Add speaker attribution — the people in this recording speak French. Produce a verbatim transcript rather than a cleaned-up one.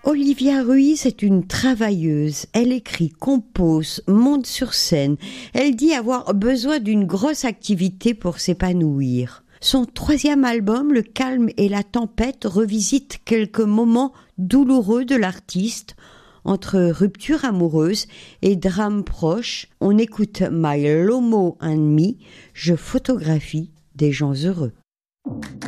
Speaker 1: Olivia Ruiz est une travailleuse. Elle écrit, compose, monte sur scène. Elle dit avoir besoin d'une grosse activité pour s'épanouir. Son troisième album, Le calme et la tempête, revisite quelques moments douloureux de l'artiste. Entre rupture amoureuse et drame proche, on écoute My Lomo and Me, je photographie des gens heureux.